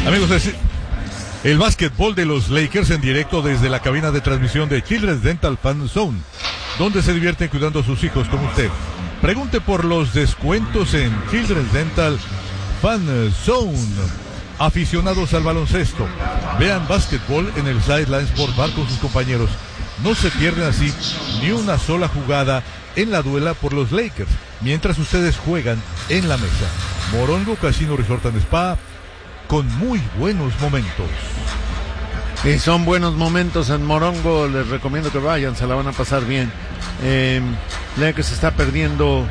Amigos, el básquetbol de los Lakers en directo desde la cabina de transmisión de Children's Dental Fan Zone, donde se divierten cuidando a sus hijos como usted. Pregunte por los descuentos en Children's Dental Fan Zone. Aficionados al baloncesto, vean básquetbol en el Sideline Sport Bar con sus compañeros. No se pierden así ni una sola jugada en la duela por los Lakers, mientras ustedes juegan en la mesa. Morongo Casino Resort and Spa, con muy buenos momentos. Y son buenos momentos en Morongo, les recomiendo que vayan, se la van a pasar bien. Lakers está perdiendo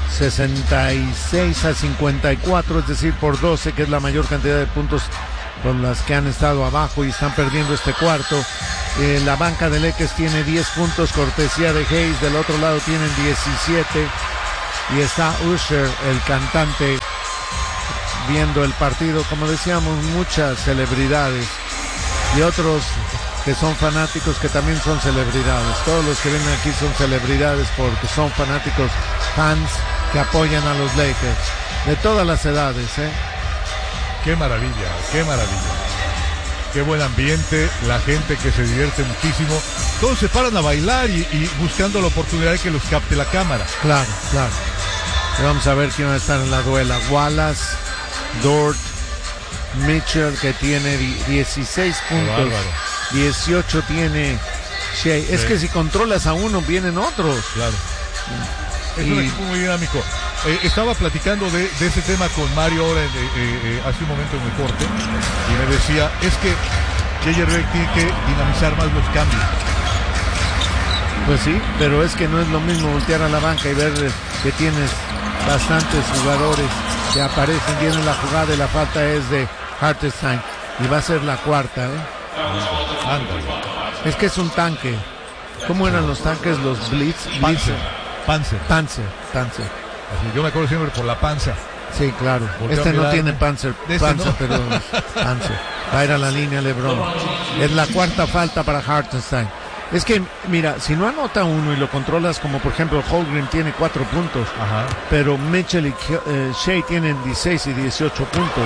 66-54, es decir, por 12, que es la mayor cantidad de puntos con las que han estado abajo y están perdiendo este cuarto. La banca de Lakers tiene 10 puntos, cortesía de Hayes, del otro lado tienen 17 y está Usher, el cantante, viendo el partido. Como decíamos, muchas celebridades y otros que son fanáticos que también son celebridades. Todos los que vienen aquí son celebridades porque son fanáticos, fans que apoyan a los Lakers de todas las edades, Qué maravilla, qué maravilla. Qué buen ambiente, la gente que se divierte muchísimo. Todos se paran a bailar y buscando la oportunidad de que los capte la cámara. Claro, claro. Y vamos a ver quién va a estar en la duela. Wallace, Dort, Mitchell, que tiene 16 puntos. 18 tiene Shea. Sí. Es que si controlas a uno, vienen otros. Claro. Es un equipo muy dinámico. Estaba platicando de ese tema con Mario ahora hace un momento en el corte y me decía, es que J.J. Redick tiene que dinamizar más los cambios. Pues sí, pero es que no es lo mismo voltear a la banca y ver que tienes bastantes jugadores que aparecen bien en la jugada y la falta es de Hartenstein y va a ser la cuarta. Ándale. Es que es un tanque. ¿Cómo eran los tanques? Los Blitz. Panzer. Así, yo me acuerdo siempre por la panza. Sí, claro. Este no tiene panza, no. Pero Panzer. Va a ir a la línea LeBron. Es la cuarta falta para Hartenstein. Es que, mira, si no anota uno y lo controlas, como por ejemplo Holmgren tiene 4 puntos, ajá, pero Mitchell y Shea tienen 16 y 18 puntos.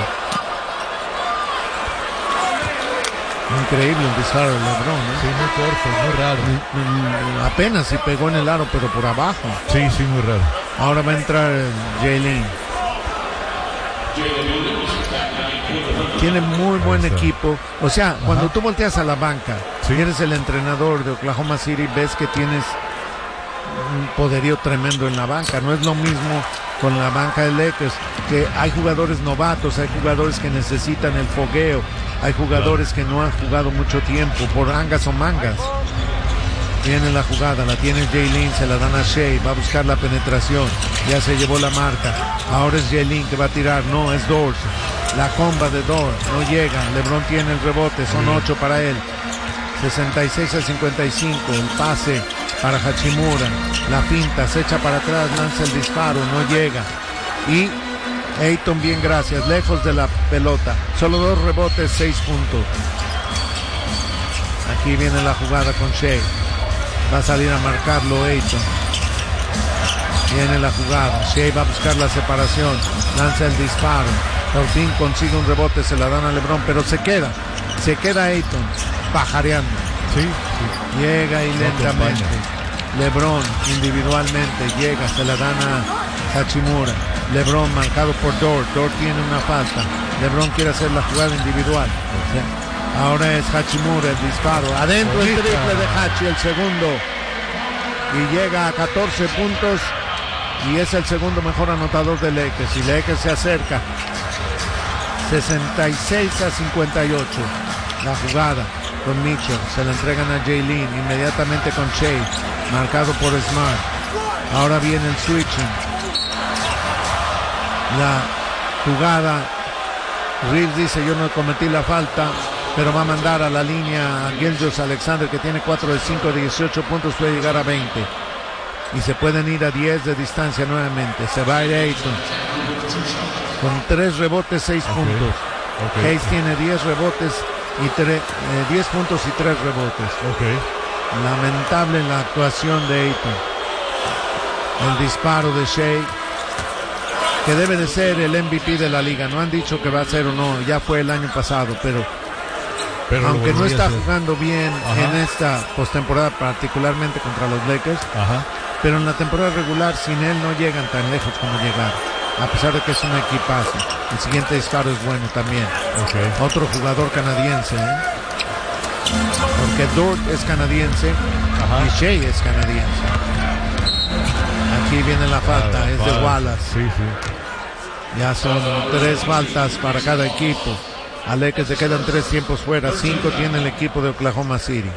Increíble el disparo de LeBron, ¿eh? Sí, muy corto, muy raro. Apenas si pegó en el aro, pero por abajo. Sí, muy raro. Ahora va a entrar Jalen. Tiene muy buen equipo. O sea, ajá, cuando tú volteas a la banca, ¿sí?, y eres el entrenador de Oklahoma City, ves que tienes un poderío tremendo en la banca. No es lo mismo con la banca de Lakers, que hay jugadores novatos, hay jugadores que necesitan el fogueo, hay jugadores que no han jugado mucho tiempo, por angas o mangas. Viene la jugada, la tiene Jalen, se la dan a Shea, va a buscar la penetración, ya se llevó la marca, ahora es Jalen que va a tirar, no, es Dort, la comba de Dort, no llega, LeBron tiene el rebote, son 8 para él, 66-55, el pase para Hachimura, la finta, se echa para atrás, lanza el disparo, no llega, y Ayton, bien, gracias, lejos de la pelota, solo 2 rebotes, 6 puntos. Aquí viene la jugada con Shea, va a salir a marcarlo Ayton. Viene la jugada, Shea va a buscar la separación, lanza el disparo, por fin consigue un rebote, se la dan a LeBron, pero se queda Ayton pajareando. Sí. Llega y lentamente LeBron individualmente llega, se la dan a Hachimura. LeBron marcado por Dort tiene una falta, LeBron quiere hacer la jugada individual. Ahora es Hachimura, el disparo, adentro el triple de Hachi, el segundo, y llega a 14 puntos y es el segundo mejor anotador de Lakers, y Lakers se acerca 66-58. La jugada con Mitchell, se la entregan a Jalen, inmediatamente con Shea, marcado por Smart. Ahora viene el switching, la jugada, Reeves dice yo no cometí la falta, pero va a mandar a la línea a Gilgeous-Alexander, que tiene 4 de 5, 18 puntos, puede llegar a 20. Y se pueden ir a 10 de distancia nuevamente. Se va a ir Ayton con 3 rebotes, 6 puntos. Hayes tiene 10 rebotes y 10 puntos y 3 rebotes. Lamentable la actuación de Ayton. El disparo de Shea que debe de ser el MVP de la liga. No han dicho que va a ser o no, ya fue el año pasado, pero aunque no está jugando bien en esta postemporada, particularmente contra los Lakers, pero en la temporada regular sin él no llegan tan lejos como llegaron, a pesar de que es un equipazo. El siguiente disparo es bueno también. Otro jugador canadiense, porque Dort es canadiense y Shea es canadiense. Aquí viene la falta, es de Wallace. Ya son 3 faltas para cada equipo. A Lakers se quedan 3 tiempos fuera, 5 tiene el equipo de Oklahoma City.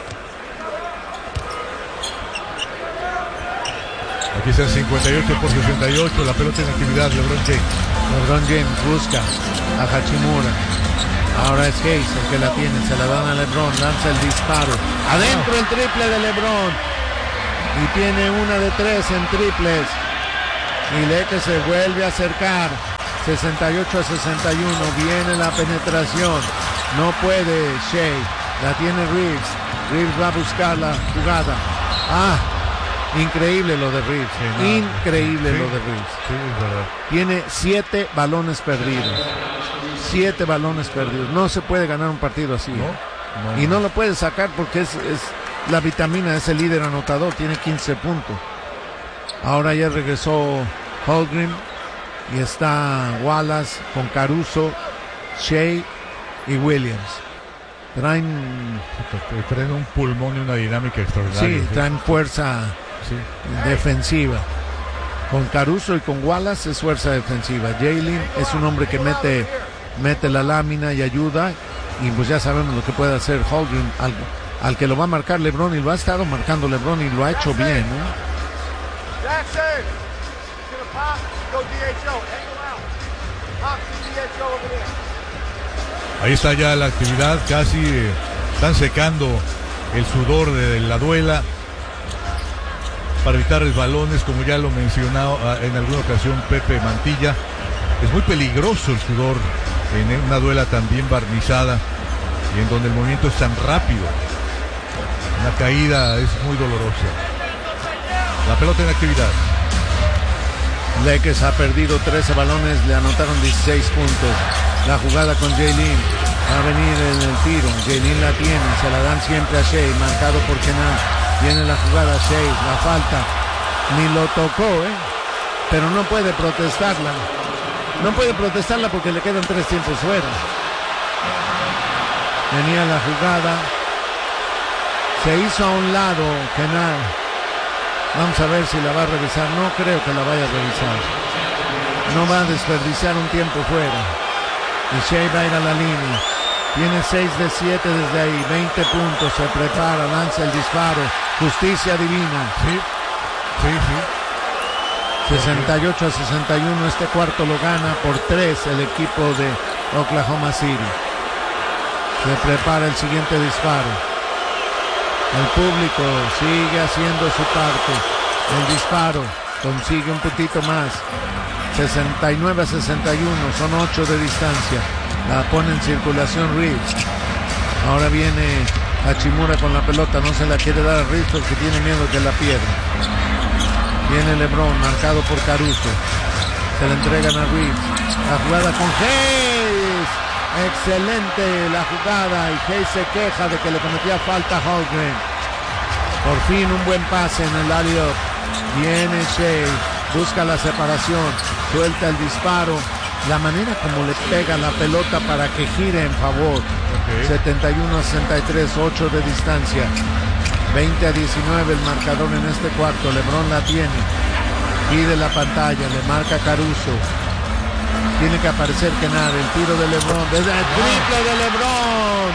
Aquí está 58-68, la pelota en actividad, LeBron James. LeBron James busca a Hachimura. Ahora es Hayes el que la tiene, se la dan a LeBron, lanza el disparo. Adentro el triple de LeBron. Y tiene una de 3 en triples. Y Lakers se vuelve a acercar. 68-61, viene la penetración, no puede Shea, la tiene Reeves va a buscar la jugada. Increíble lo de Reeves, increíble lo de Reeves. Tiene 7 balones perdidos, 7 balones perdidos, no se puede ganar un partido así, y no lo puede sacar porque es la vitamina, es el líder anotador, tiene 15 puntos. Ahora ya regresó Holmgren. Y está Wallace con Caruso, Shea y Williams. Traen un pulmón y una dinámica extraordinaria. Sí, traen fuerza defensiva. Con Caruso y con Wallace es fuerza defensiva. Jalen es un hombre que mete la lámina y ayuda. Y pues ya sabemos lo que puede hacer Holmgren al que lo va a marcar LeBron. Y lo ha estado marcando LeBron y lo ha hecho bien, Ahí está ya la actividad, casi están secando el sudor de la duela para evitar resbalones, como ya lo mencionó en alguna ocasión Pepe Mantilla. Es muy peligroso el sudor en una duela tan bien barnizada y en donde el movimiento es tan rápido. La caída es muy dolorosa. La pelota en actividad. Lakers ha perdido 13 balones, le anotaron 16 puntos. La jugada con Jalen, va a venir en el tiro, Jalen la tiene, se la dan siempre a Shea, marcado por Kenan. Viene la jugada, Shea, la falta, ni lo tocó, pero no puede protestarla. No puede protestarla porque le quedan 3 tiempos fuera. Venía la jugada, se hizo a un lado Kenan. Vamos a ver si la va a revisar. No creo que la vaya a revisar. No va a desperdiciar un tiempo fuera. Y Shea va a ir a la línea. Tiene 6 de 7 desde ahí. 20 puntos. Se prepara. Lanza el disparo. Justicia divina. 68-61. Este cuarto lo gana por 3 el equipo de Oklahoma City. Se prepara el siguiente disparo. El público sigue haciendo su parte. El disparo consigue un puntito más. 69-61. Son 8 de distancia. La pone en circulación Reeves. Ahora viene Hachimura con la pelota. No se la quiere dar a Reeves porque tiene miedo que la pierda. Viene LeBron, marcado por Caruso. Se la entregan a Reeves. La jugada con Hayes. Excelente la jugada. Y Hayes se queja de que le cometía falta a Holmgren. Por fin un buen pase en el alley-oop. Viene Shea. Busca la separación. Suelta el disparo. La manera como le pega la pelota para que gire en favor. 71-63, 8 de distancia. 20-19 el marcador en este cuarto. LeBron la tiene. Pide la pantalla. Le marca Caruso. Tiene que aparecer Kenan. El tiro de LeBron. Desde el triple de LeBron.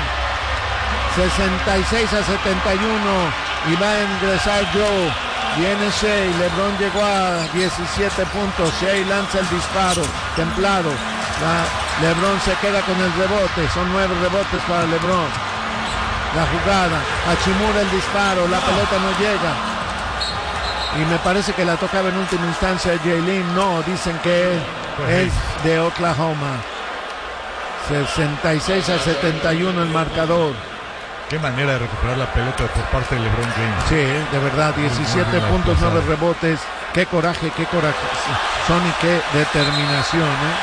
66-71. Y va a ingresar Joe. Viene Shea. LeBron llegó a 17 puntos. Shea lanza el disparo. Templado. LeBron se queda con el rebote. Son 9 rebotes para LeBron. La jugada. Hachimura el disparo. La pelota no llega. Y me parece que la tocaba en última instancia Jalen. No, dicen que es de Oklahoma. 66-71 el marcador. Qué manera de recuperar la pelota por parte de LeBron James. Sí, de verdad, 17 puntos, 9 rebotes. Qué coraje, qué coraje. Sony, qué determinación, ¿eh?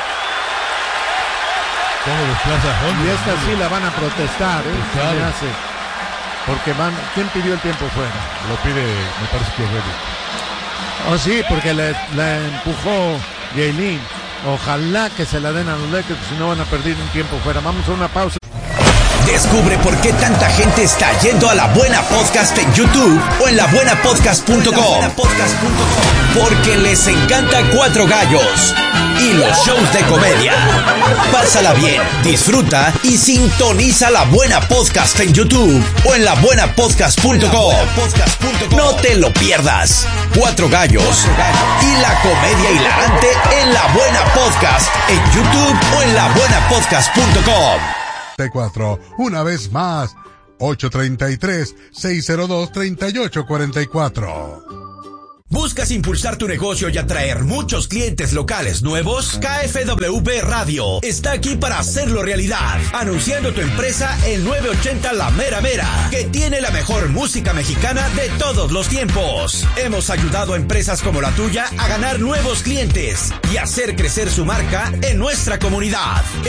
¿Cómo desplaza Honda? Y esta sí la van a protestar, ¿eh? Pues claro. Se me hace. Porque ¿quién pidió el tiempo fuera? Lo pide, me parece que Reddick. Oh, sí, porque le empujó Yailin. Ojalá que se la den a los Lakers, si no van a perder un tiempo fuera. Vamos a una pausa. Descubre por qué tanta gente está yendo a La Buena Podcast en YouTube o en labuenapodcast.com. Porque les encanta Cuatro Gallos y los shows de comedia. Pásala bien, disfruta y sintoniza La Buena Podcast en YouTube o en labuenapodcast.com. No te lo pierdas. Cuatro Gallos y la comedia hilarante en La Buena Podcast en YouTube o en labuenapodcast.com. 4. Una vez más, 833-602-3844. ¿Buscas impulsar tu negocio y atraer muchos clientes locales nuevos? KFWB Radio está aquí para hacerlo realidad. Anunciando tu empresa en 980 La Mera Mera, que tiene la mejor música mexicana de todos los tiempos. Hemos ayudado a empresas como la tuya a ganar nuevos clientes y hacer crecer su marca en nuestra comunidad.